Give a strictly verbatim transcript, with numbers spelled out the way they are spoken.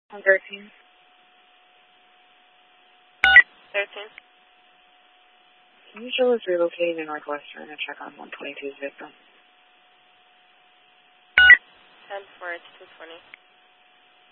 On thirteen. thirteen. Can you show us relocating to Northwestern and check on one twenty-two's victim? ten four, it's two twenty.